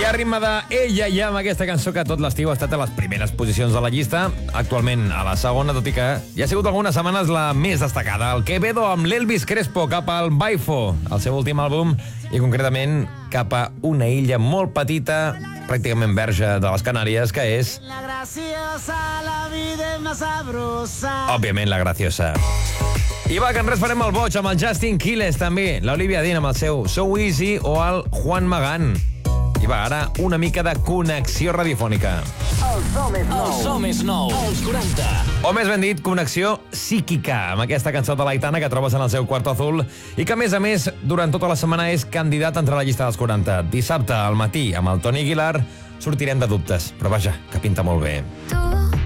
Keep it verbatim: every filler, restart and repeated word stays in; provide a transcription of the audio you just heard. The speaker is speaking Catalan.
I a ritme de Ella ja amb aquesta cançó que tot l'estiu ha estat a les primeres posicions de la llista, actualment a la segona, tot i que ja ha sigut algunes setmanes la més destacada. El Quevedo amb l'Elvis Crespo cap al Baifo, el seu últim àlbum, i concretament cap a una illa molt petita, pràcticament verge de les Canàries, que és... La graciosa, la vida és més sabrosa. Òbviament, la graciosa. I va, que en res farem el boig amb el Justin Quiles, també, l'Olivia Dean amb el seu So Easy o el Juan Magán. I va, ara una mica de connexió radiofònica. El so més nou. El so més nou. Els quaranta. O més ben dit, connexió psíquica, amb aquesta cançó de l'Aitana que trobes en el seu Cuarto Azul i que, a més a més, durant tota la setmana és candidat entre la llista dels quaranta. Dissabte al matí, amb el Toni Aguilar, sortirem de dubtes, però vaja, que pinta molt bé. Tu